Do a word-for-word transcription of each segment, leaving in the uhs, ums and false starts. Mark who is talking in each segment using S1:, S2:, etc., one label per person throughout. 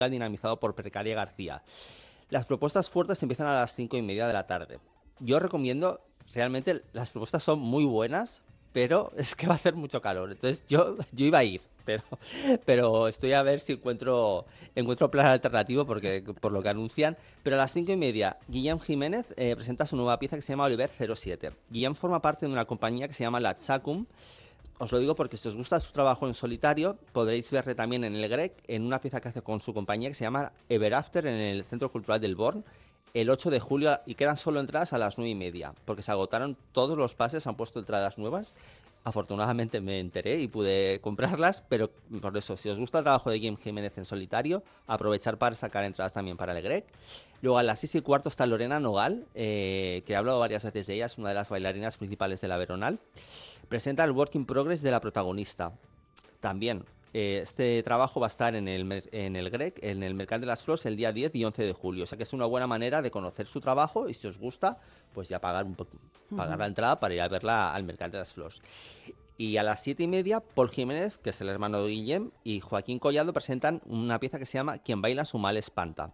S1: dinamizado por Precaria García. Las propuestas fuertes empiezan a las cinco y media de la tarde. Yo recomiendo, realmente las propuestas son muy buenas, pero es que va a hacer mucho calor. Entonces yo, yo iba a ir, pero, pero estoy a ver si encuentro, encuentro plan alternativo porque, por lo que anuncian. Pero a las cinco y media, Guillem Jiménez eh, presenta su nueva pieza que se llama Oliver cero siete. Guillem forma parte de una compañía que se llama La Txakum. Os lo digo porque si os gusta su trabajo en solitario, podréis verle también en el Grec, en una pieza que hace con su compañía que se llama Ever After en el Centro Cultural del Born, el ocho de julio, y quedan solo entradas a las nueve y media, porque se agotaron todos los pases, han puesto entradas nuevas. Afortunadamente me enteré y pude comprarlas, pero por eso, si os gusta el trabajo de Guillem Jiménez en solitario, aprovechar para sacar entradas también para el Grec. Luego a las seis y cuarto está Lorena Nogal, eh, que he hablado varias veces de ella, es una de las bailarinas principales de la Veronal. Presenta el Work in Progress de la protagonista. También, eh, este trabajo va a estar en el, en el Grec, en el Mercat de las Flors, el día diez y once de julio. O sea que es una buena manera de conocer su trabajo y si os gusta, pues ya pagar, un poco, pagar uh-huh. la entrada para ir a verla al Mercat de las Flors. Y a las siete y media, Paul Jiménez, que es el hermano de Guillem, y Joaquín Collado presentan una pieza que se llama Quien baila su mal espanta.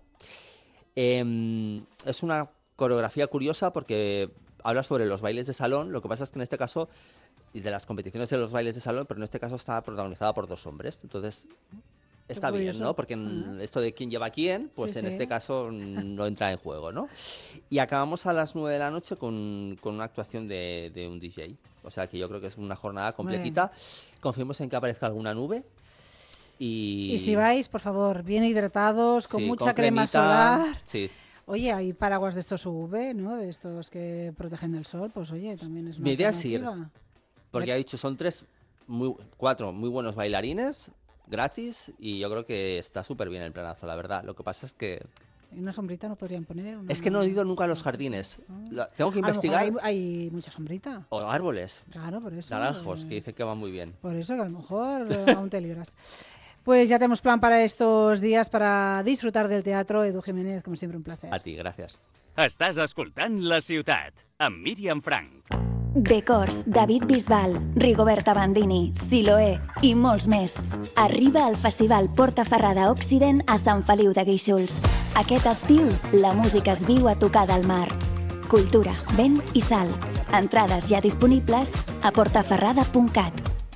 S1: Eh, es una coreografía curiosa porque habla sobre los bailes de salón. Lo que pasa es que en este caso, y de las competiciones de los bailes de salón, pero en este caso está protagonizada por dos hombres. Entonces, está bien, ¿no? Porque en esto de quién lleva a quién, pues sí, en sí. este caso no entra en juego, ¿no? Y acabamos a las nueve de la noche con, con una actuación de, de un D J. O sea que yo creo que es una jornada completita. Confiemos en que aparezca alguna nube. Y... y
S2: si vais, por favor, bien hidratados, con sí, mucha con crema cremita, solar.
S1: Sí.
S2: Oye, hay paraguas de estos U V, ¿no? De estos que protegen del sol, pues oye, también es una
S1: Mi idea es ir, porque ha dicho, son tres, muy, cuatro muy buenos bailarines, gratis, y yo creo que está súper bien el planazo, la verdad. Lo que pasa es que...
S2: ¿Una sombrita no podrían poner? Una...
S1: Es que no he ido nunca a los jardines. ¿No? Tengo que investigar.
S2: A lo mejor hay, hay mucha sombrita.
S1: O árboles.
S2: Claro, por eso.
S1: Naranjos,
S2: eh...
S1: que dicen que van muy bien.
S2: Por eso que a lo mejor aún te libras. Pues ya tenemos plan para estos días para disfrutar del teatro. Edu Jiménez, como siempre, un placer.
S1: A ti, gracias.
S3: Estàs escoltant La Ciutat, amb Míriam Frank.
S4: Decors, David Bisbal, Rigoberta Bandini, Siloé i molts més. Arriba al Festival Portaferrada Occident a Sant Feliu de Guíxols. Aquest estiu, la música es viu a tocar del mar. Cultura, vent i sal. Entrades ja disponibles a portaferrada punt cat.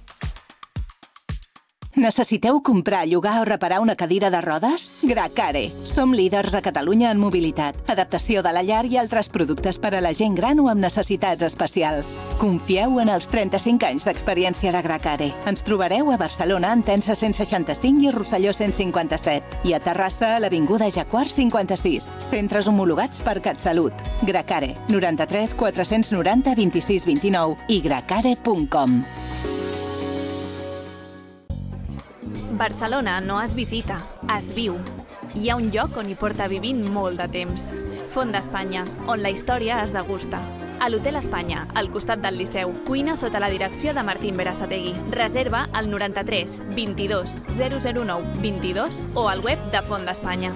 S5: Necessiteu comprar, llogar o reparar una cadira de rodes? Gracare. Som líders a Catalunya en mobilitat, adaptació de la llar i altres productes per a la gent gran o amb necessitats especials. Confieu en els trenta-cinc anys d'experiència de Gracare. Ens trobareu a Barcelona, Entença cent seixanta-cinc i Rosselló cent cinquanta-set. I a Terrassa, a l'Avinguda Jacquard cinquanta-sis. Centres homologats per CatSalut. Gracare, noranta-tres quatre-cents noranta vint-i-sis vint-i-nou i gracare punt com.
S6: Barcelona no es visita, es viu. Hi ha un lloc on hi porta vivint molt de temps. Font d'Espanya, on la història es degusta. A l'Hotel Espanya, al costat del Liceu. Cuina sota la direcció de Martín Berasategui. Reserva al noranta-tres vint-i-dos zero zero nou vint-i-dos o al web de Font d'Espanya.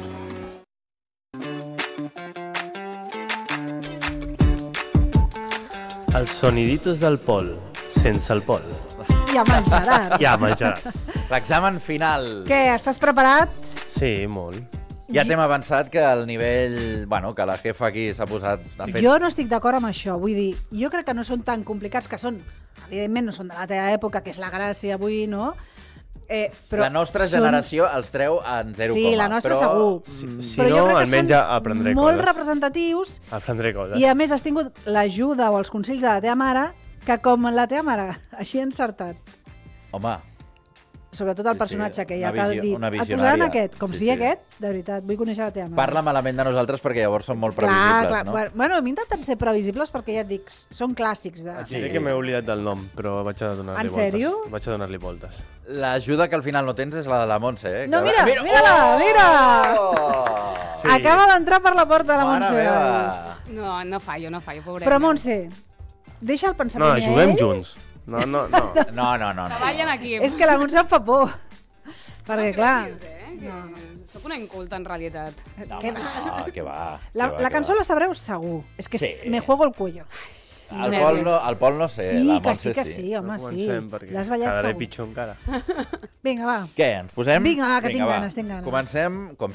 S7: Els soniditos del Pol, sense el Pol.
S2: I amb el Gerard.
S7: I amb el Gerard.
S8: L'examen final.
S2: Què, estàs preparat?
S7: Sí, molt.
S8: Ja t'hem avançat que el nivell... Bueno, que la jefa aquí s'ha posat... Fet...
S2: Jo no estic d'acord amb això. Vull dir, jo crec que no són tan complicats, que són... Evidentment no són de la teva època, que és la gràcia avui, no? Eh, però
S8: la nostra
S2: són...
S8: generació els treu en zero
S2: sí,
S8: coma.
S2: Sí, la nostra
S8: però...
S2: segur.
S7: Si, si
S2: però
S7: no, almenys ja aprendré
S2: coses.
S7: Molt
S2: representatius.
S7: Aprendré coses.
S2: I a més has tingut l'ajuda o els consells de la teva mare, que com la teva mare, així ha encertat.
S8: Home...
S2: Sobretot el personatge, sí, sí, que ja t'ha dit. Et posaran aquest, com
S8: sí,
S2: si
S8: sí.
S2: aquest, de veritat, vull conèixer la teva mare.
S8: Parla malament de nosaltres perquè llavors són molt previsibles,
S2: clar, clar.
S8: no?
S2: Bueno, hem intentat ser previsibles perquè ja et dic, són clàssics. De...
S7: Et diré que m'he oblidat del nom, però vaig a donar-li voltes.
S2: En sèrio?
S7: Vaig a donar-li voltes.
S8: L'ajuda que al final no tens és la de la Montse, eh?
S2: No, mira, mira, mira-la, mira!
S8: Oh!
S2: Sí. Acaba d'entrar per la porta de la Montse.
S9: No, no fallo, no fallo, pobreta.
S2: Però Montse, deixa el pensament
S7: no,
S2: ell.
S7: No, juguem junts. No, no, no.
S8: No, no, no.
S9: Treballen aquí.
S2: És que la Montse em fa por. Perquè,
S9: no
S2: clar...
S9: Creus, eh? Que no. Soc una inculta, en realitat.
S8: No, que va, que va.
S2: La,
S8: que va,
S2: la
S8: que
S2: cançó
S8: va.
S2: la sabreu segur. És que
S8: sí.
S2: me juego el cuello.
S8: El Pol no, el Pol no sé,
S2: Sí,
S8: la
S2: que
S8: Montse
S2: sí, que
S8: sí.
S2: sí, home,
S7: No
S2: sí.
S7: comencem, perquè
S2: L'has ballat
S7: quedaré
S2: segur.
S7: pitjor encara.
S2: Vinga, va.
S8: Què, ens posem?
S2: Vinga, va, que tinc
S8: va.
S2: ganes, tinc ganes.
S8: Comencem, com